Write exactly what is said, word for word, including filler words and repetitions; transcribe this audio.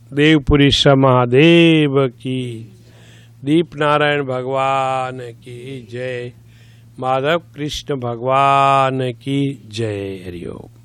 देवपुरी महादेव की, दीप नारायण भगवान की जय, माधव कृष्ण भगवान की जय। हरिओम।